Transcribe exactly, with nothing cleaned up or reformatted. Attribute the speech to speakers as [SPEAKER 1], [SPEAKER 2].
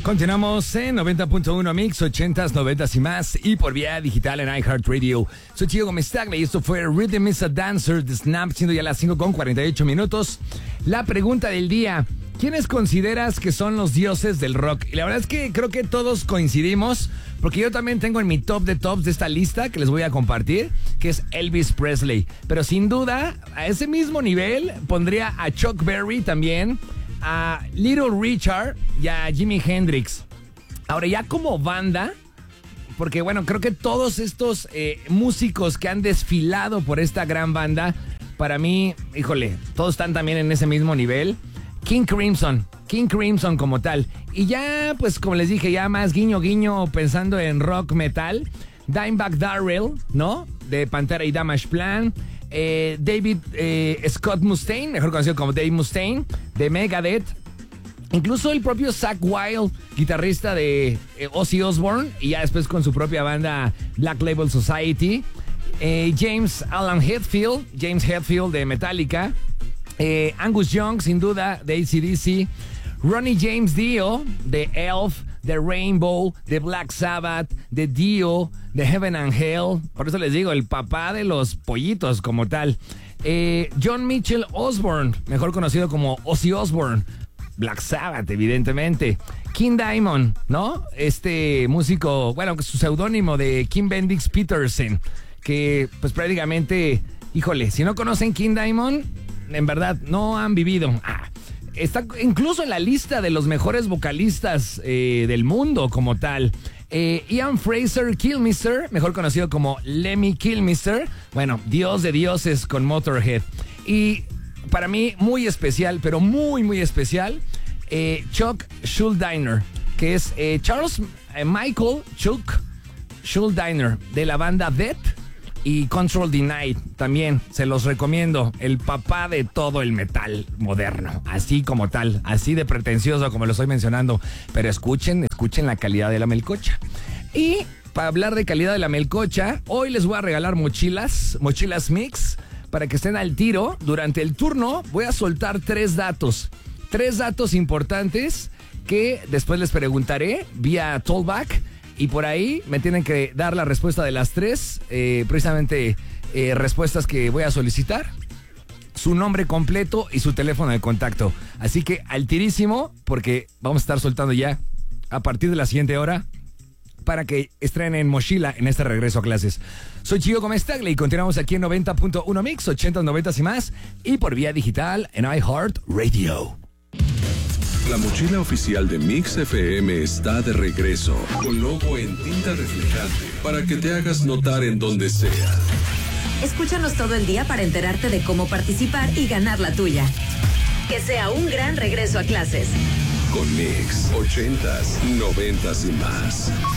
[SPEAKER 1] Continuamos en noventa punto uno Mix, ochentas, noventas y más, y por vía digital en iHeartRadio. Soy Chico Gómez Taglia y esto fue Rhythm is a Dancer de Snap, siendo ya las cinco con cuarenta y ocho minutos. La pregunta del día: ¿quiénes consideras que son los dioses del rock? Y la verdad es que creo que todos coincidimos, porque yo también tengo en mi top de tops de esta lista que les voy a compartir, que es Elvis Presley. Pero sin duda, a ese mismo nivel pondría a Chuck Berry también, a Little Richard y a Jimi Hendrix. Ahora, ya como banda, porque bueno, creo que todos estos eh, músicos que han desfilado por esta gran banda, para mí, híjole, todos están también en ese mismo nivel. King Crimson, King Crimson como tal. Y ya, pues como les dije, ya más guiño guiño pensando en rock metal, Dimebag Darrell, ¿no? De Pantera y Damage Plan. Eh, David eh, Scott Mustaine, mejor conocido como Dave Mustaine, de Megadeth. Incluso el propio Zakk Wylde, guitarrista de eh, Ozzy Osbourne, y ya después con su propia banda Black Label Society. Eh, James Alan Hetfield, James Hetfield de Metallica. Eh, Angus Young, sin duda, de A C D C. Ronnie James Dio, de Elf, de Rainbow, de Black Sabbath, de Dio, de Heaven and Hell. Por eso les digo, el papá de los pollitos como tal. Eh, John Mitchell Osborne, mejor conocido como Ozzy Osbourne. Black Sabbath, evidentemente. King Diamond, ¿no? Este músico, bueno, su seudónimo de Kim Bendix Peterson, que pues prácticamente, híjole, si no conocen King Diamond, en verdad no han vivido. Ah, está incluso en la lista de los mejores vocalistas eh, del mundo como tal. Eh, Ian Fraser Kilmister, mejor conocido como Lemmy Kilmister. Bueno, dios de dioses con Motorhead. Y para mí muy especial, pero muy muy especial, eh, Chuck Schuldiner, que es eh, Charles eh, Michael Chuck Schuldiner, de la banda Death y Control Denied. También se los recomiendo, el papá de todo el metal moderno, así como tal, así de pretencioso como lo estoy mencionando. Pero escuchen, escuchen la calidad de la melcocha. Y para hablar de calidad de la melcocha, hoy les voy a regalar mochilas, mochilas mix, para que estén al tiro. Durante el turno voy a soltar tres datos, tres datos importantes que después les preguntaré vía Tollback. Y por ahí me tienen que dar la respuesta de las tres, eh, precisamente eh, respuestas que voy a solicitar, su nombre completo y su teléfono de contacto. Así que al tirísimo, porque vamos a estar soltando ya a partir de la siguiente hora para que estrenen mochila en este regreso a clases. Soy Chico Gómez Taglia y continuamos aquí en noventa punto uno Mix, ochentas, noventas y más, y por vía digital en iHeartRadio.
[SPEAKER 2] La mochila oficial de Mix F M está de regreso, con logo en tinta reflejante, para que te hagas notar en donde sea.
[SPEAKER 3] Escúchanos todo el día para enterarte de cómo participar y ganar la tuya. Que sea un gran regreso a clases.
[SPEAKER 2] Con Mix, ochentas, noventas y más.